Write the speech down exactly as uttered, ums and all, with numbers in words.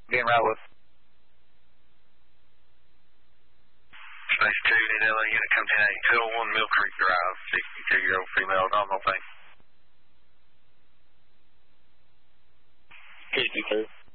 Being Ratwood. Space two, need L A unit come ten eight two oh one Mill Creek Drive, sixty-two-year-old female abdominal pain. fifty-two.